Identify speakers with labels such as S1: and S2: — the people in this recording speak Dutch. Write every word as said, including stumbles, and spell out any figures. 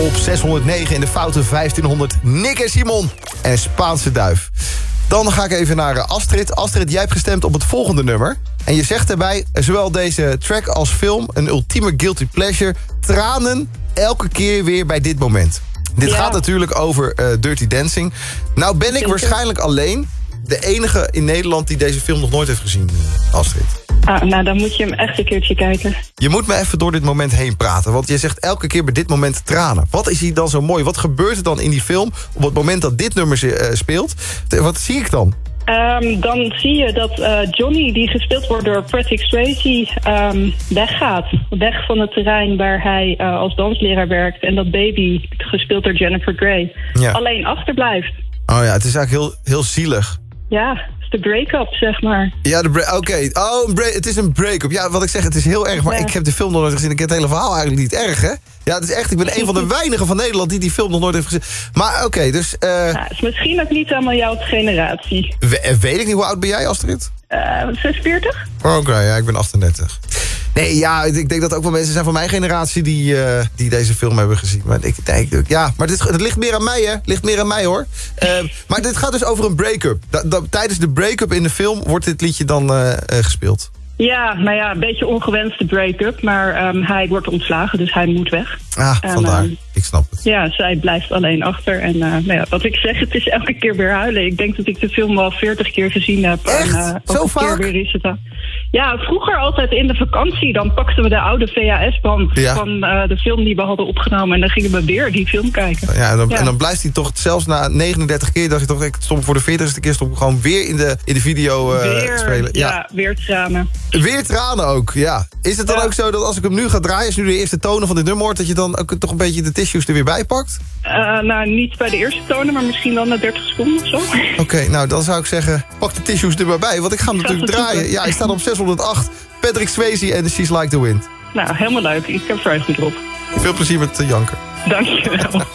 S1: op zeshonderdnegen in de foute vijftienhonderd. Nick en Simon en Spaanse Duif. Dan ga ik even naar Astrid. Astrid, jij hebt gestemd op het volgende nummer. En je zegt daarbij, zowel deze track als film... een ultieme guilty pleasure. Tranen elke keer weer bij dit moment. Dit ja. gaat natuurlijk over uh, Dirty Dancing. Nou ben ik waarschijnlijk alleen de enige in Nederland... die deze film nog nooit heeft gezien, Astrid.
S2: Ah, nou, dan moet je hem echt een keertje kijken.
S1: Je moet me even door dit moment heen praten. Want je zegt elke keer bij dit moment tranen. Wat is hier dan zo mooi? Wat gebeurt er dan in die film... op het moment dat dit nummer uh, speelt? Wat zie ik dan?
S2: Um, dan zie je dat uh, Johnny, die gespeeld wordt door Patrick Swayze, um, weggaat. Weg van het terrein waar hij uh, als dansleraar werkt. En dat Baby, gespeeld door Jennifer Grey, ja. alleen achterblijft.
S1: Oh ja, het is eigenlijk heel, heel zielig.
S2: Ja, de break-up, zeg maar.
S1: Ja, de break. Oké. Okay. Oh, break, het is een break-up. Ja, wat ik zeg, het is heel erg. Maar ja. ik heb de film nog nooit gezien. Ik heb het hele verhaal eigenlijk niet erg, hè? Ja, het is echt. Ik ben een van de weinigen van Nederland die die film nog nooit heeft gezien. Maar oké, okay, dus... Uh...
S2: Ja, het is misschien ook niet helemaal jouw generatie.
S1: We, weet ik niet, hoe oud ben jij, Astrid?
S2: Uh, zesenveertig.
S1: Oké, okay, ja, ik ben achtendertig. Nee, ja, ik denk dat er ook wel mensen zijn van mijn generatie die, uh, die deze film hebben gezien. Maar ik denk, ja, maar dit, het ligt meer aan mij, hè? Ligt meer aan mij, hoor. Uh, maar dit gaat dus over een break-up. Da, da, tijdens de break-up in de film wordt dit liedje dan uh, uh, gespeeld.
S2: Ja, nou ja, een beetje ongewenste break-up. Maar um, hij wordt ontslagen, dus hij moet weg.
S1: Ah, en, vandaar. Uh, ik snap het.
S2: Ja, zij blijft alleen achter. En uh, nou ja, wat ik zeg, het is elke keer weer huilen. Ik denk dat ik de film al veertig keer gezien heb.
S1: Echt?
S2: En, uh,
S1: Zo vaak?
S2: Keer weer is het, uh, ja, vroeger altijd in de vakantie. Dan pakten we de oude V H S-band ja. van uh, de film die we hadden opgenomen. En dan gingen we weer die film kijken.
S1: Ja, en dan,
S2: ja.
S1: en dan blijft hij toch, zelfs na negenendertig keer... dacht je toch, ik stop voor de veertigste keer... stop gewoon weer in de, in de video uh,
S2: weer,
S1: spelen.
S2: Ja. ja, weer tranen.
S1: Weer tranen ook, ja. Is het dan ja. ook zo dat als ik hem nu ga draaien... als nu de eerste tonen van dit nummer hoort... dat je dan ook toch een beetje de tissues er weer bij pakt?
S2: Uh, nou, niet bij de eerste tonen, maar misschien dan na dertig seconden of zo.
S1: Oké, okay, nou dan zou ik zeggen... pak de tissues er maar bij, want ik ga hem ik natuurlijk draaien. Zoeken. Ja, hij staat op zeshonderdacht. Patrick Swayze en She's Like the Wind.
S2: Nou, helemaal leuk. Ik heb vrij goed erop.
S1: Veel plezier met uh, janken.
S2: Dank je wel.